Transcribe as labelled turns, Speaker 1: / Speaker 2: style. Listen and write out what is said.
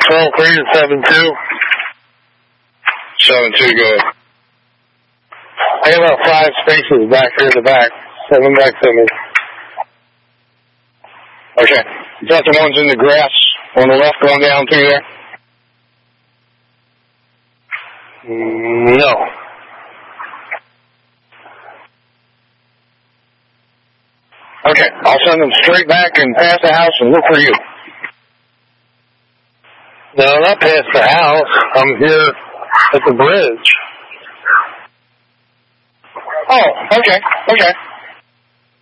Speaker 1: Control 3 to 7-2.
Speaker 2: 7-2, go ahead.
Speaker 1: I got about 5 spaces back here in the back. 7 back 7.
Speaker 2: Okay. Is that the ones in the grass on the left going down through there?
Speaker 1: No.
Speaker 2: Okay. I'll send them straight back and past the house and look for you.
Speaker 1: No, not past the house. I'm here at the bridge.
Speaker 2: Oh, okay.